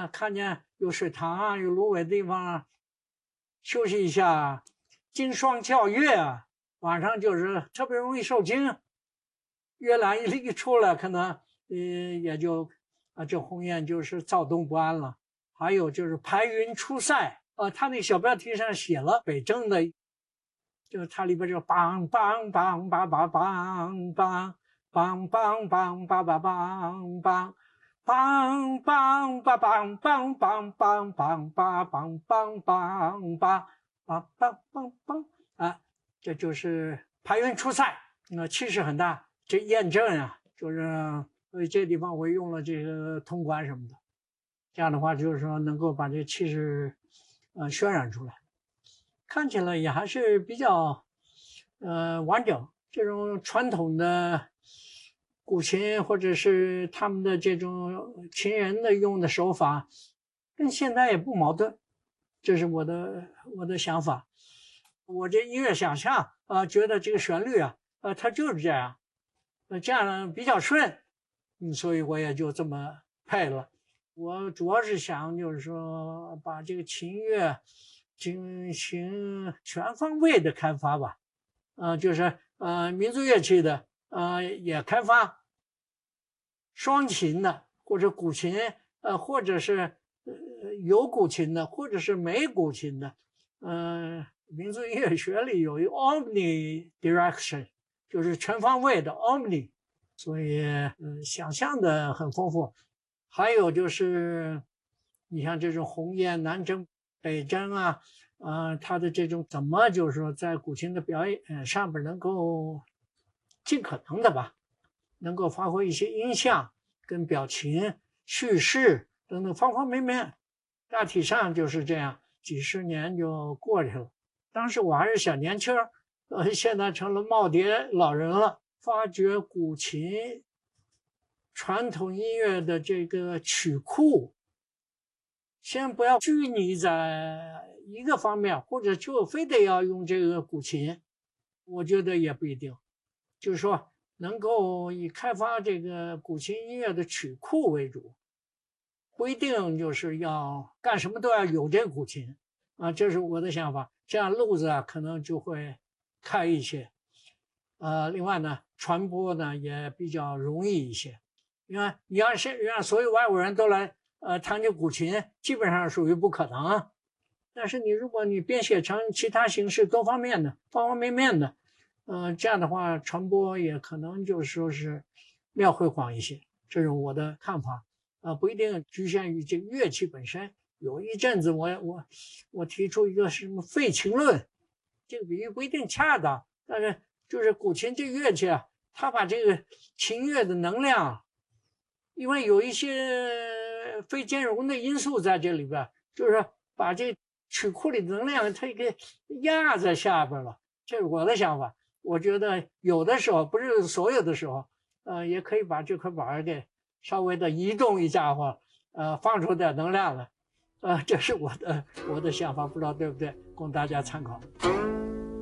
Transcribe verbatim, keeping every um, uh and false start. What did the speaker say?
啊，看见有水塘啊，有芦苇的地方啊，休息一下，经霜跳跃啊，晚上就是特别容易受惊。月亮一一出来，可能呃也就啊，这鸿雁就是躁动不安了。还有就是排云出塞啊，他那小标题上写了北征的，就是它里边就梆梆梆梆梆梆梆梆梆梆梆梆梆梆梆。梆梆梆梆梆梆梆梆梆梆梆梆梆梆梆梆梆啊，这就是排云出塞，那气势很大。这验证啊，就是所以这地方我用了这个铜管什么的，这样的话就是说能够把这气势呃渲染出来，看起来也还是比较呃完整。这种传统的古琴或者是他们的这种琴人的用的手法，跟现在也不矛盾，这是我的我的想法。我这音乐想象啊、呃，觉得这个旋律啊，呃，它就是这样，呃，这样比较顺，嗯，所以我也就这么配了。我主要是想就是说把这个琴乐进行全方位的开发吧，呃，就是呃民族乐器的。呃，也开发双琴的，或者古琴，呃，或者是呃有古琴的，或者是没古琴的。呃，民族音乐学里有一个 omni direction， 就是全方位的 omni， 所以嗯、呃，想象的很丰富。还有就是，你像这种鸿雁南征北征啊，呃，它的这种怎么就是说在古琴的表演、呃、上面能够尽可能的吧，能够发挥一些音像跟表情、叙事等等方方面面。大体上就是这样，几十年就过去了。当时我还是小年轻，呃，现在成了耄耋老人了，发掘古琴传统音乐的这个曲库，先不要拘泥在一个方面，或者就非得要用这个古琴，我觉得也不一定。就是说能够以开发这个古琴音乐的曲库为主，不一定就是要干什么都要有这古琴啊，这是我的想法。这样路子啊可能就会开一些，呃，另外呢，传播呢也比较容易一些。因为你要是让所有外国人都来呃弹这古琴，基本上属于不可能啊。但是你如果你编写成其他形式，多方面的、方方面面的。呃，这样的话传播也可能就是说是妙辉煌一些，这是我的看法。呃，不一定局限于这个乐器本身。有一阵子我我我提出一个什么废琴论，这个比喻不一定恰当，但是就是古琴这个乐器啊，它把这个琴乐的能量，因为有一些非兼容的因素在这里边，就是把这曲库里的能量它给压在下边了，这是我的想法。我觉得有的时候，不是所有的时候，呃，也可以把这块板给稍微的移动一下或呃，放出点能量来，呃，这是我的我的想法，不知道对不对，供大家参考。